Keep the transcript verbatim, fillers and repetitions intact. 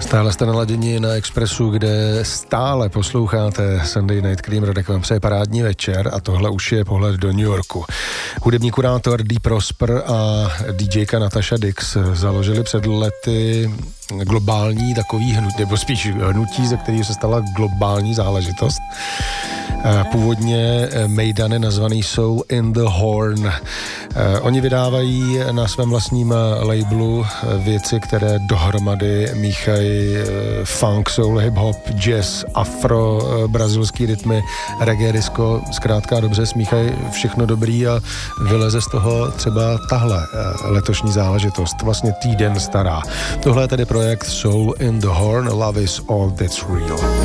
Stále jste naladěni na Expressu, kde stále posloucháte Sunday Night Cream. Radek vám přeje parádní večer a tohle už je pohled do New Yorku. Hudební kurátor Dee Prosper a DJka Natasha Dix založili před lety globální takový hnutí, nebo spíš hnutí, ze kterého se stala globální záležitost. Původně mejdany nazvaný jsou In the Horn. Oni vydávají na svém vlastním labelu věci, které dohromady míchají funk, soul, hip-hop, jazz, afro, brazilský rytmy, reggae, disco, zkrátka dobře smíchají všechno dobrý a vyleze z toho třeba tahle letošní záležitost, vlastně týden stará. Tohle je tedy projekt Soul in the Horn, Love is all that's real.